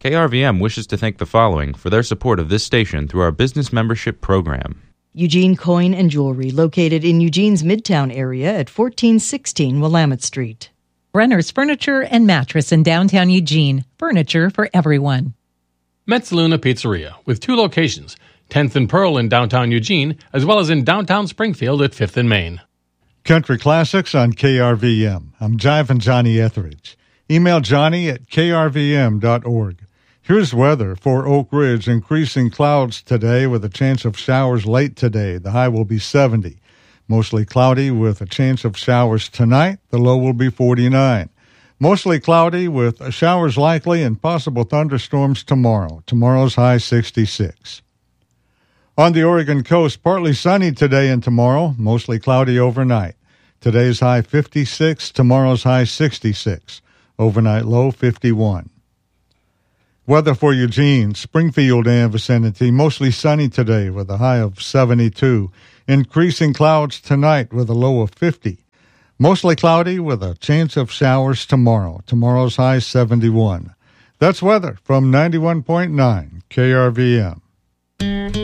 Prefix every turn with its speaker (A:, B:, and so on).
A: KRVM wishes to thank the following for their support of this station through our business membership program.
B: Eugene Coin and Jewelry, located in Eugene's Midtown area at 1416 Willamette Street.
C: Brenner's Furniture and Mattress in downtown Eugene. Furniture for everyone.
D: Metzaluna Pizzeria, with 2 locations, 10th and Pearl in downtown Eugene, as well as in downtown Springfield at 5th and Main.
E: Country Classics on KRVM. I'm Jivin' Johnny Etheridge. Email Johnny at krvm.org. Here's weather for Oak Ridge. Increasing clouds today with a chance of showers late today. The high will be 70. Mostly cloudy with a chance of showers tonight. The low will be 49. Mostly cloudy with showers likely and possible thunderstorms tomorrow. Tomorrow's high 66. On the Oregon coast, partly sunny today and tomorrow. Mostly cloudy overnight. Today's high 56. Tomorrow's high 66. Overnight low 51. Weather for Eugene, Springfield and vicinity. Mostly sunny today with a high of 72. Increasing clouds tonight with a low of 50. Mostly cloudy with a chance of showers tomorrow. Tomorrow's high 71. That's weather from 91.9 KRVM.